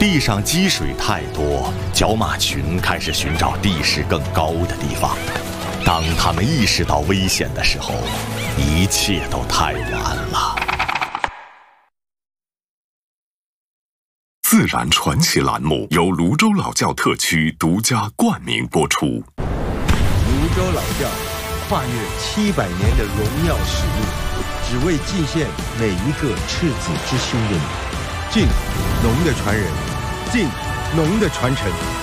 地上积水太多，角马群开始寻找地势更高的地方。当他们意识到危险的时候，一切都太晚了。 自然传奇栏目由泸州老窖特区独家冠名播出。 泸州老窖跨越700年的荣耀使命，只为祭献每一个赤子之心的你。敬农的传人，敬农的传承。